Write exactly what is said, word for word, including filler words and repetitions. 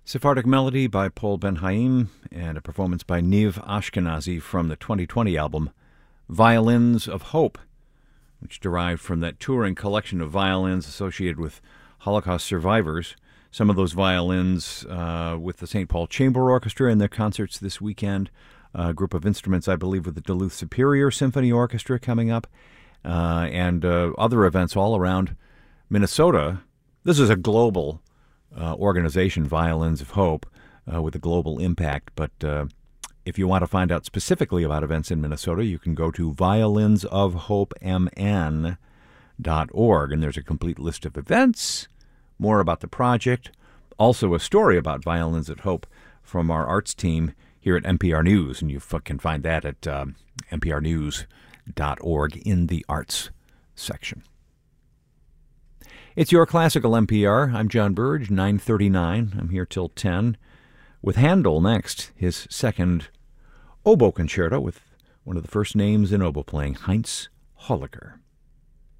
Sephardic Melody by Paul Ben-Haim, and a performance by Niv Ashkenazi from the twenty twenty album Violins of Hope, which derived from that touring collection of violins associated with Holocaust survivors. Some of those violins uh, with the Saint Paul Chamber Orchestra in their concerts this weekend. A group of instruments, I believe, with the Duluth Superior Symphony Orchestra coming up, uh, and uh, other events all around Minnesota. This is a global uh, organization, Violins of Hope, uh, with a global impact. But uh, if you want to find out specifically about events in Minnesota, you can go to violins of hope m n dot org, and there's a complete list of events, more about the project, also a story about Violins of Hope from our arts team here at N P R News, and you can find that at um, n p r news dot org in the arts section. It's your Classical N P R. I'm John Burge, nine thirty-nine. I'm here till ten. With Handel next, his second oboe concerto with one of the first names in oboe playing, Heinz Holliger.